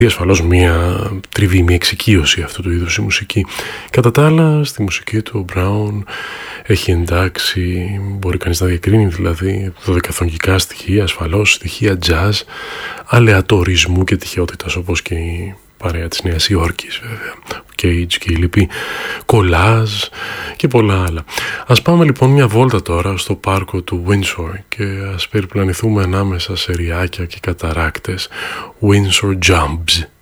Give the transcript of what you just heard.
Ασφαλώς μια τριβή, μια εξοικείωση αυτού του είδους η μουσική. Κατά τα άλλα, στη μουσική του ο Brown έχει εντάξει, μπορεί κανείς να διακρίνει δηλαδή δωδεκαθογγικά στοιχεία, ασφαλώς στοιχεία jazz, αλεατορισμού και τυχαιότητας, όπως και η παρέα της Νέας Υόρκης βέβαια, Cage και η λυπή, κολάζ και πολλά άλλα. Ας πάμε λοιπόν μια βόλτα τώρα στο πάρκο του Windsor και ας περιπλανηθούμε ανάμεσα σε ριάκια και καταράκτες. Windsor Jumps.